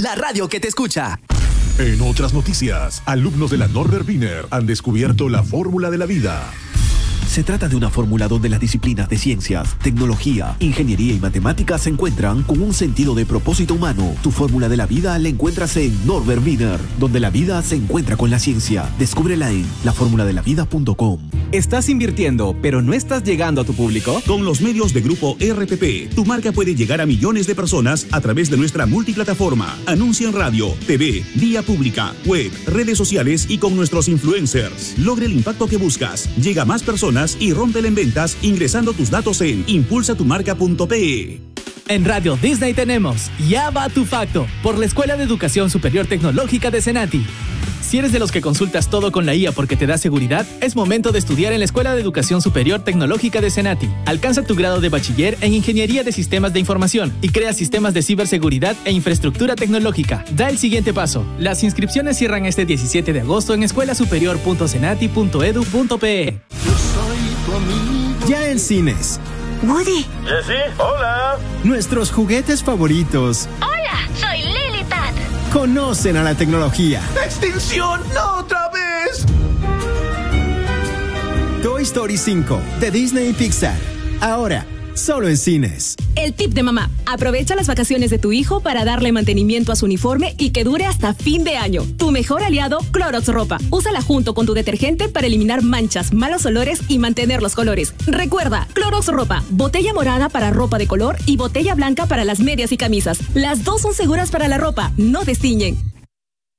la radio que te escucha. En otras noticias, alumnos de la Norbert Wiener han descubierto la fórmula de la vida. Se trata de una fórmula donde las disciplinas de ciencias, tecnología, ingeniería y matemáticas se encuentran con un sentido de propósito humano. Tu fórmula de la vida la encuentras en Norbert Wiener, donde la vida se encuentra con la ciencia. Descúbrela en laformuladelavida.com. ¿Estás invirtiendo, pero no estás llegando a tu público? Con los medios de Grupo RPP, tu marca puede llegar a millones de personas a través de nuestra multiplataforma. Anuncia en radio, TV, vía pública, web, redes sociales y con nuestros influencers. Logre el impacto que buscas. Llega a más personas y rómpela en ventas ingresando tus datos en impulsatumarca.pe. En Radio Disney tenemos Ya va tu facto por la Escuela de Educación Superior Tecnológica de Cenati. Si eres de los que consultas todo con la IA porque te da seguridad, es momento de estudiar en la Escuela de Educación Superior Tecnológica de Cenati. Alcanza tu grado de bachiller en Ingeniería de Sistemas de Información y crea sistemas de ciberseguridad e infraestructura tecnológica. Da el siguiente paso. Las inscripciones cierran este 17 de agosto en escuelasuperior.cenati.edu.pe. Ya en cines. Woody. Jessie, hola. Nuestros juguetes favoritos. Hola, soy Lilipad. Conocen a la tecnología. ¡Extinción! ¡No otra vez! Toy Story 5 de Disney y Pixar. Ahora, solo en cines. El tip de mamá. Aprovecha las vacaciones de tu hijo para darle mantenimiento a su uniforme y que dure hasta fin de año. Tu mejor aliado, Clorox Ropa. Úsala junto con tu detergente para eliminar manchas, malos olores y mantener los colores. Recuerda, Clorox Ropa. Botella morada para ropa de color y botella blanca para las medias y camisas. Las dos son seguras para la ropa, no destiñen.